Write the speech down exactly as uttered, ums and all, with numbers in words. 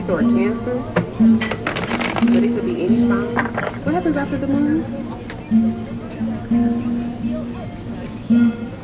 Taurus or a Cancer, but it could be any sign. What happens after the moon?